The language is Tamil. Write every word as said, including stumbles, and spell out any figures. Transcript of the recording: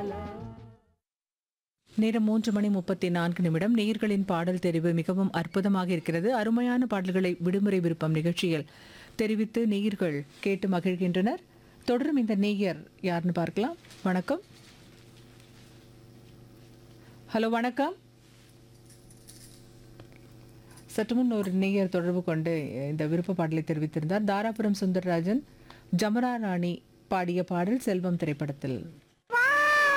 நேரம் மூன்று மணி முப்பத்தி நான்கு நிமிடம். நேயர்களின் பாடல் தெரிவு மிகவும் அற்புதமாக இருக்கிறது. அருமையான பாடல்களை விடுமுறை விருப்பம் நிகழ்ச்சியில் தெரிவித்து நேயர்கள் கேட்டு மகிழ்கின்றனர். தொடரும் இந்த நேயர் யாருன்னு பார்க்கலாம். வணக்கம். ஹலோ, வணக்கம். சற்று முன் ஒரு நேயர் தொடர்பு கொண்டு இந்த விருப்ப பாடலை தெரிவித்திருந்தார். தாராபுரம் சுந்தரராஜன் ஜமுனா ராணி பாடிய பாடல் செல்வம் திரைப்படத்தில்.